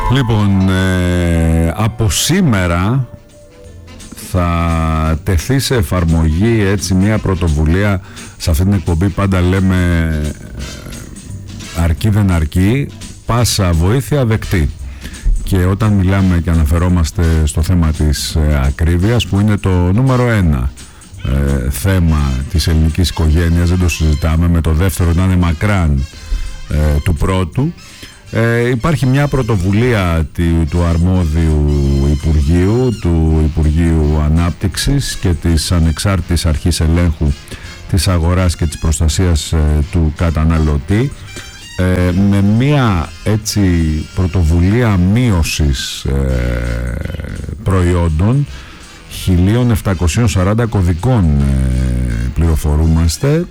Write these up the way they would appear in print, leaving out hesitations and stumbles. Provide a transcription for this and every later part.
Λοιπόν, από σήμερα θα τεθεί σε εφαρμογή έτσι μια πρωτοβουλία. Σε αυτή την εκπομπή πάντα λέμε αρκεί δεν αρκεί, πάσα βοήθεια δεκτή. Και όταν μιλάμε και αναφερόμαστε στο θέμα της ακρίβειας, που είναι το νούμερο 1 θέμα της ελληνικής οικογένειας, δεν το συζητάμε, με το δεύτερο να είναι μακράν του πρώτου, υπάρχει μια πρωτοβουλία του αρμόδιου Υπουργείου, του Υπουργείου Ανάπτυξης και της Ανεξάρτητης Αρχής Ελέγχου της Αγοράς και της Προστασίας του Καταναλωτή, με μια έτσι πρωτοβουλία μείωσης προϊόντων 1.740 κωδικών, πληροφορούμαστε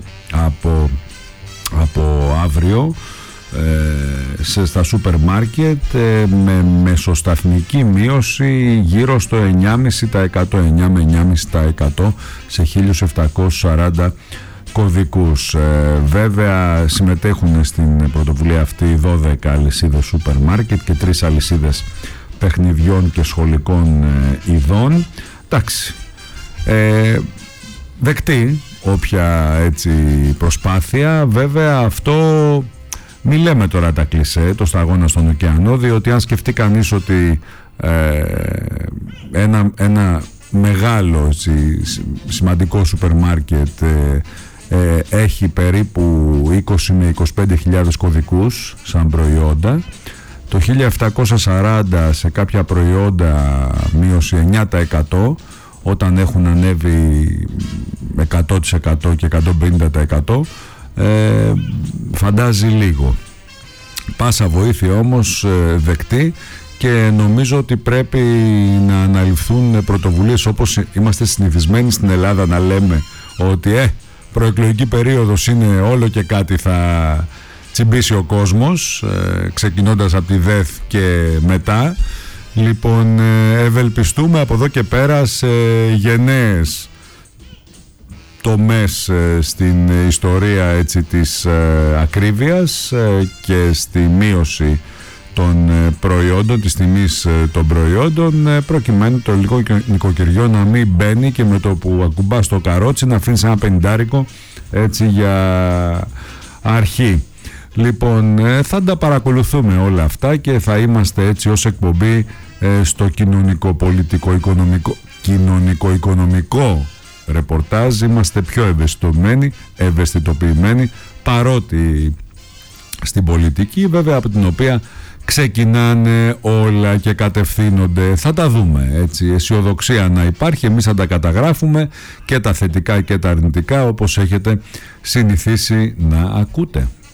από αύριο στα σούπερ μάρκετ, με μεσοσταθμική μείωση γύρω στο 9,5%, 9 με 9,5% σε 1.740 κωδικούς. Βέβαια συμμετέχουν στην πρωτοβουλία αυτή 12 αλυσίδες σούπερ μάρκετ και 3 αλυσίδες παιχνιδιών και σχολικών ειδών. Εντάξει, δεκτή όποια έτσι προσπάθεια. Βέβαια αυτό μη λέμε τώρα τα κλισέ, το σταγόνα στον ωκεανό, διότι αν σκεφτεί κανείς ότι ένα μεγάλο έτσι, σημαντικό σούπερ μάρκετ έχει περίπου 20 με 25.000 κωδικούς σαν προϊόντα, το 1.740 σε κάποια προϊόντα μείωση 9%, όταν έχουν ανέβει 100% και 150%, φαντάζει λίγο. Πάσα βοήθεια όμως δεκτή, και νομίζω ότι πρέπει να αναλυφθούν πρωτοβουλίες, όπως είμαστε συνηθισμένοι στην Ελλάδα να λέμε ότι προεκλογική περίοδος είναι, όλο και κάτι θα τσιμπήσει ο κόσμος, ξεκινώντας από τη ΔΕΘ και μετά. Λοιπόν, ευελπιστούμε από εδώ και πέρα σε γενναίες τομές στην ιστορία έτσι, της ακρίβειας και στη μείωση των προϊόντων, της τιμής των προϊόντων, προκειμένου το ελληνικό νοικοκυριό να μην μπαίνει και με το που ακουμπά στο καρότσι να αφήνει ένα πενιντάρικο έτσι για αρχή. Λοιπόν, θα τα παρακολουθούμε όλα αυτά και θα είμαστε έτσι ως εκπομπή στο κοινωνικο-οικονομικό ρεπορτάζ. Είμαστε πιο ευαισθητοποιημένοι παρότι στην πολιτική, βέβαια, από την οποία ξεκινάνε όλα και κατευθύνονται. Θα τα δούμε έτσι, αισιοδοξία να υπάρχει, εμείς θα τα καταγράφουμε και τα θετικά και τα αρνητικά, όπως έχετε συνηθίσει να ακούτε.